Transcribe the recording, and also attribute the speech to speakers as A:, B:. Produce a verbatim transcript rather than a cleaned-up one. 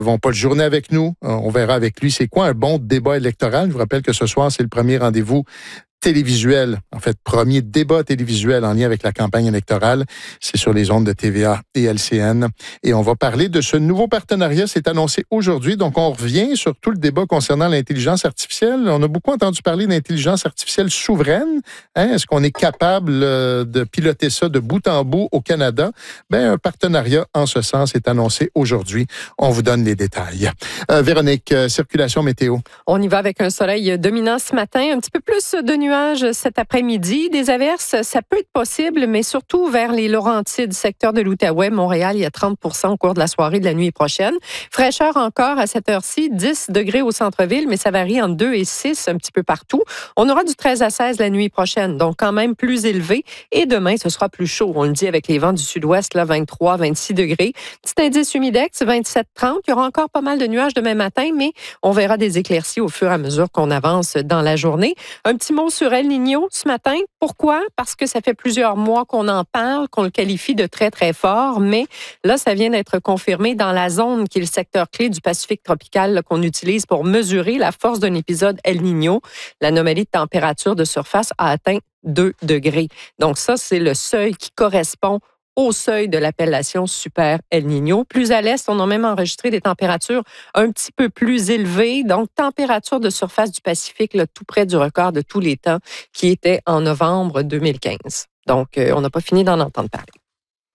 A: vont pas le journée avec nous. On verra avec lui c'est quoi un bon débat électoral. Je vous rappelle que ce soir, c'est le premier rendez-vous télévisuel, en fait, premier débat télévisuel en lien avec la campagne électorale. C'est sur les ondes de T V A et L C N. Et on va parler de ce nouveau partenariat. C'est annoncé aujourd'hui. Donc, on revient sur tout le débat concernant l'intelligence artificielle. On a beaucoup entendu parler d'intelligence artificielle souveraine. Hein? Est-ce qu'on est capable euh, de piloter ça de bout en bout au Canada? Ben, un partenariat en ce sens est annoncé aujourd'hui. On vous donne les détails. Euh, Véronique, euh, circulation météo.
B: On y va avec un soleil dominant ce matin, un petit peu plus de nuages cet après-midi. Des averses, ça peut être possible, mais surtout vers les Laurentides, secteur de l'Outaouais, Montréal, il y a trente pour cent au cours de la soirée de la nuit prochaine. Fraîcheur encore à cette heure-ci, dix degrés au centre-ville, mais ça varie entre deux et six un petit peu partout. On aura du treize à seize la nuit prochaine, donc quand même plus élevé. Et demain, ce sera plus chaud. On le dit avec les vents du sud-ouest, là, vingt-trois, vingt-six degrés. Petit indice humidex, vingt-sept, trente. Il y aura encore pas mal de nuages demain matin, mais on verra des éclaircies au fur et à mesure qu'on avance dans la journée. Un petit mot sur El Niño ce matin. Pourquoi? Parce que ça fait plusieurs mois qu'on en parle, qu'on le qualifie de très, très fort, mais là, ça vient d'être confirmé dans la zone qui est le secteur clé du Pacifique tropical là, qu'on utilise pour mesurer la force d'un épisode El Niño. L'anomalie de température de surface a atteint deux degrés. Donc ça, c'est le seuil qui correspond au seuil de l'appellation Super El Niño. Plus à l'est, on a même enregistré des températures un petit peu plus élevées. Donc, température de surface du Pacifique, là, tout près du record de tous les temps, qui était en novembre deux mille quinze. Donc, euh, on n'a pas fini d'en entendre parler.